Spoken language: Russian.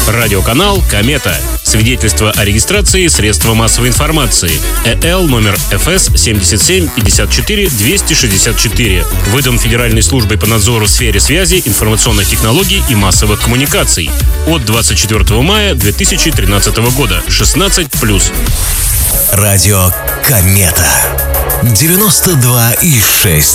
Радиоканал «Комета». Свидетельство о регистрации средства массовой информации. ЭЛ номер ФС 77 54 264. Выдан Федеральной службой по надзору в сфере связи, информационных технологий и массовых коммуникаций. От 24 мая 2013 года. 16+. Радио «Комета». 92,6.